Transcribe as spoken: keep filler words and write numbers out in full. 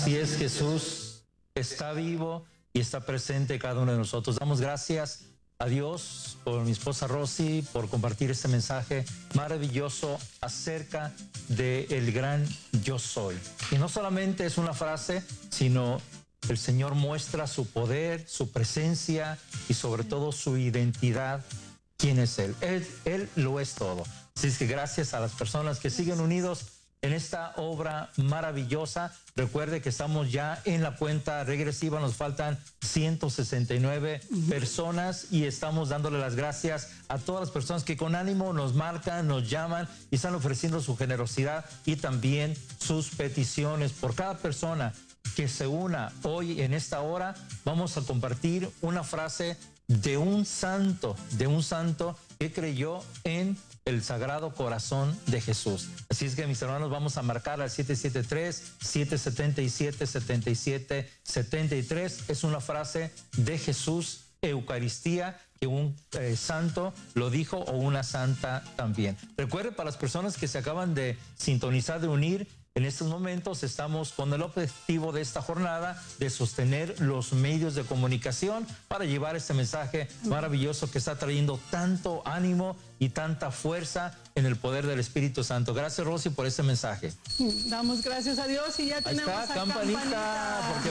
Así es, Jesús está vivo y está presente cada uno de nosotros. Damos gracias a Dios por mi esposa Rosy, por compartir este mensaje maravilloso acerca del gran yo soy. Y no solamente es una frase, sino el Señor muestra su poder, su presencia y sobre todo su identidad. ¿Quién es Él? Él, Él lo es todo. Así es que gracias a las personas que siguen unidos en esta obra maravillosa. Recuerde que estamos ya en la cuenta regresiva, nos faltan ciento sesenta y nueve personas y estamos dándole las gracias a todas las personas que con ánimo nos marcan, nos llaman y están ofreciendo su generosidad y también sus peticiones. Por cada persona que se una hoy en esta hora, vamos a compartir una frase de un santo, de un santo que creyó en el Sagrado Corazón de Jesús. Así es que, mis hermanos, vamos a marcar al siete siete tres, siete siete siete, siete siete siete tres. Es una frase de Jesús, Eucaristía, que un eh, santo lo dijo o una santa también. Recuerde, para las personas que se acaban de sintonizar, de unir, en estos momentos estamos con el objetivo de esta jornada de sostener los medios de comunicación para llevar este mensaje maravilloso que está trayendo tanto ánimo y tanta fuerza en el poder del Espíritu Santo. Gracias, Rosy, por este mensaje. Damos gracias a Dios y ya Ahí tenemos está, a campanita, campanita, porque